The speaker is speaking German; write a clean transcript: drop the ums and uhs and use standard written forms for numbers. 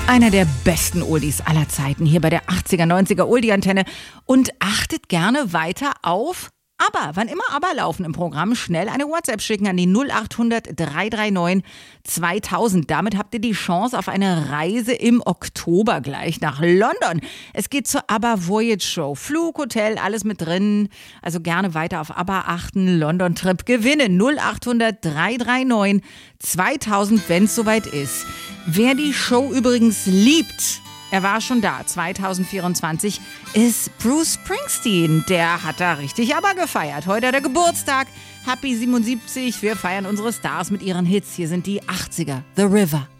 Einer der besten Oldies aller Zeiten hier bei der 80er, 90er Oldie-Antenne. Und achtet gerne weiter auf ABBA. Wann immer ABBA laufen im Programm, schnell eine WhatsApp schicken an die 0800 339 2000. Damit habt ihr die Chance auf eine Reise im Oktober gleich nach London. Es geht zur ABBA Voyage Show. Flug, Hotel, alles mit drin. Also gerne weiter auf ABBA achten. London-Trip gewinnen. 0800 339 2000, wenn es soweit ist. Wer die Show übrigens liebt, er war schon da, 2024, ist Bruce Springsteen. Der hat da richtig ABBA gefeiert. Heute hat er Geburtstag. Happy 77. Wir feiern unsere Stars mit ihren Hits. Hier sind die 80er. The River.